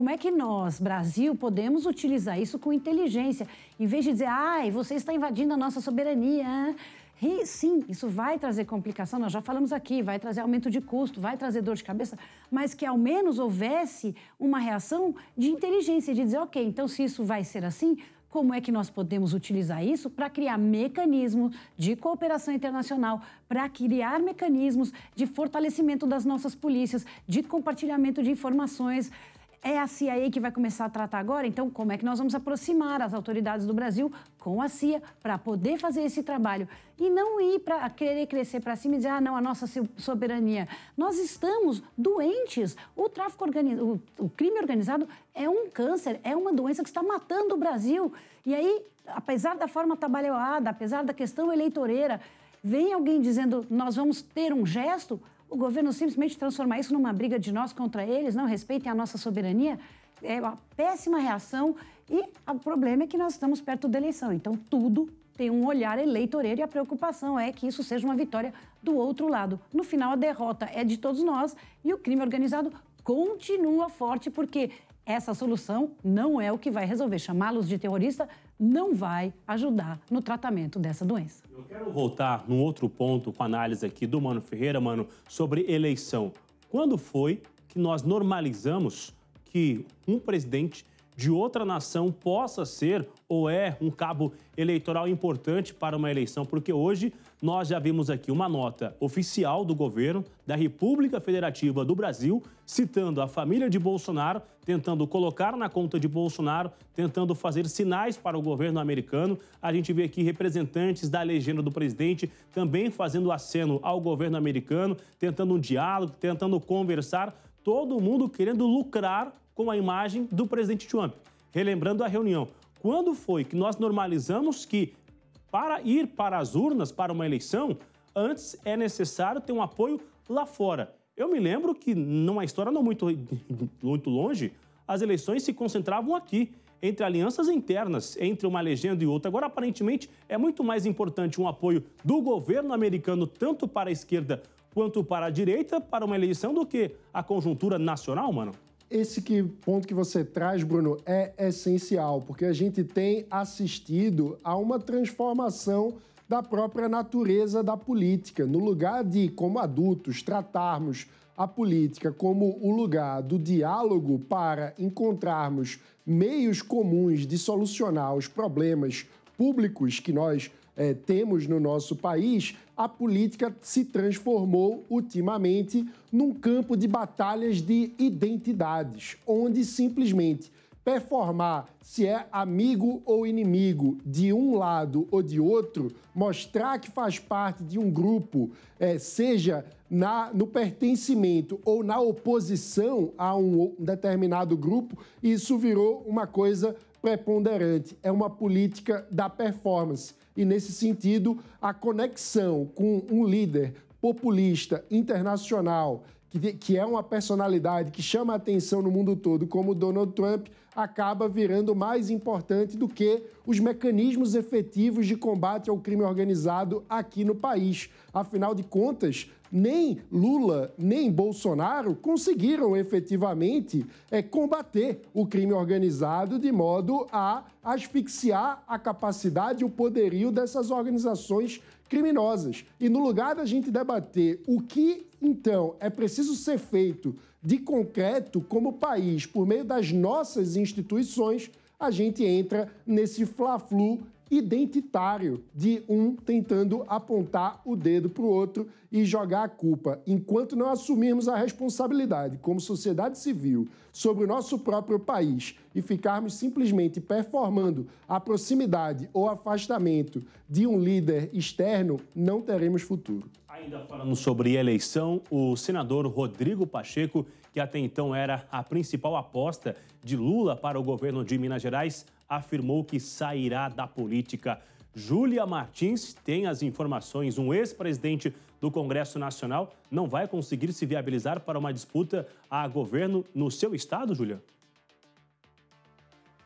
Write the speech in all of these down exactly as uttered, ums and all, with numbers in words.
Como é que nós, Brasil, podemos utilizar isso com inteligência, em vez de dizer, ai, você está invadindo a nossa soberania. E, sim, isso vai trazer complicação, nós já falamos aqui, vai trazer aumento de custo, vai trazer dor de cabeça, mas que ao menos houvesse uma reação de inteligência, de dizer, ok, então se isso vai ser assim, como é que nós podemos utilizar isso para criar mecanismos de cooperação internacional, para criar mecanismos de fortalecimento das nossas polícias, de compartilhamento de informações. É a C I A que vai começar a tratar agora, então como é que nós vamos aproximar as autoridades do Brasil com a C I A para poder fazer esse trabalho e não ir para querer crescer para cima e dizer, ah, não, a nossa soberania. Nós estamos doentes. O tráfico organizado, o crime organizado é um câncer, é uma doença que está matando o Brasil. E aí, apesar da forma trabalhada, apesar da questão eleitoreira, vem alguém dizendo, nós vamos ter um gesto. O governo simplesmente transformar isso numa briga de nós contra eles, não respeitem a nossa soberania, é uma péssima reação e o problema é que nós estamos perto da eleição. Então, tudo tem um olhar eleitoreiro e a preocupação é que isso seja uma vitória do outro lado. No final, a derrota é de todos nós e o crime organizado continua forte porque essa solução não é o que vai resolver. Chamá-los de terrorista não vai ajudar no tratamento dessa doença. Eu quero voltar num outro ponto com a análise aqui do Mano Ferreira, Mano, sobre eleição. Quando foi que nós normalizamos que um presidente de outra nação possa ser ou é um cabo eleitoral importante para uma eleição? Porque hoje nós já vimos aqui uma nota oficial do governo da República Federativa do Brasil citando a família de Bolsonaro, tentando colocar na conta de Bolsonaro, tentando fazer sinais para o governo americano. A gente vê aqui representantes da legenda do presidente também fazendo aceno ao governo americano, tentando um diálogo, tentando conversar, todo mundo querendo lucrar com a imagem do presidente Trump. Relembrando a reunião, quando foi que nós normalizamos que para ir para as urnas, para uma eleição, antes é necessário ter um apoio lá fora? Eu me lembro que, numa história não muito, muito longe, as eleições se concentravam aqui, entre alianças internas, entre uma legenda e outra. Agora, aparentemente, é muito mais importante um apoio do governo americano, tanto para a esquerda quanto para a direita, para uma eleição, do que a conjuntura nacional, mano? Esse que, ponto que você traz, Bruno, é essencial, porque a gente tem assistido a uma transformação da própria natureza da política. No lugar de, como adultos, tratarmos a política como o lugar do diálogo para encontrarmos meios comuns de solucionar os problemas públicos que nós é, temos no nosso país, a política se transformou ultimamente num campo de batalhas de identidades, onde simplesmente performar se é amigo ou inimigo de um lado ou de outro, mostrar que faz parte de um grupo, é, seja na, no pertencimento ou na oposição a um determinado grupo, isso virou uma coisa preponderante. É uma política da performance. E, nesse sentido, a conexão com um líder populista internacional, que, que é uma personalidade que chama a atenção no mundo todo, como Donald Trump, acaba virando mais importante do que os mecanismos efetivos de combate ao crime organizado aqui no país. Afinal de contas, nem Lula nem Bolsonaro conseguiram efetivamente é, combater o crime organizado de modo a asfixiar a capacidade e o poderio dessas organizações criminosas. E no lugar da gente debater o que, então, é preciso ser feito de concreto como país por meio das nossas instituições, a gente entra nesse fla-flu identitário de um tentando apontar o dedo para o outro e jogar a culpa. Enquanto não assumirmos a responsabilidade como sociedade civil sobre o nosso próprio país e ficarmos simplesmente performando a proximidade ou afastamento de um líder externo, não teremos futuro. Ainda falando sobre eleição, o senador Rodrigo Pacheco, que até então era a principal aposta de Lula para o governo de Minas Gerais, afirmou que sairá da política. Júlia Martins tem as informações. Um ex-presidente do Congresso Nacional não vai conseguir se viabilizar para uma disputa a governo no seu estado, Júlia?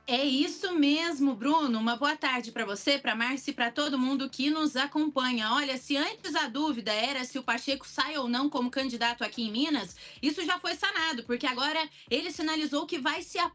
É isso mesmo, Bruno. Uma boa tarde para você, para Márcia e para todo mundo que nos acompanha. Olha, se antes a dúvida era se o Pacheco sai ou não como candidato aqui em Minas, isso já foi sanado, porque agora ele sinalizou que vai se